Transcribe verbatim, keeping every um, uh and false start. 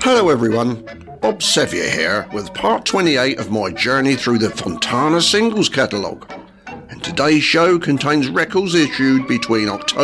Hello everyone, Bob Sevier here with part twenty-eight of my journey through the Fontana singles catalogue. And today's show contains records issued between October